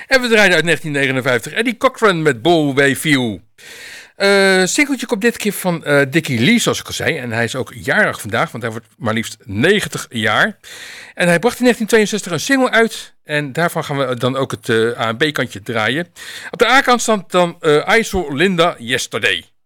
En we draaien uit 1959 Eddie Cochran met Bowway View. Singeltje komt dit keer van Dickie Lee, zoals ik al zei. En hij is ook jarig vandaag, want hij wordt maar liefst 90 jaar. En hij bracht in 1962 een single uit. En daarvan gaan we dan ook het A- en B-kantje draaien. Op de A-kant staat dan I Saw Linda Yesterday.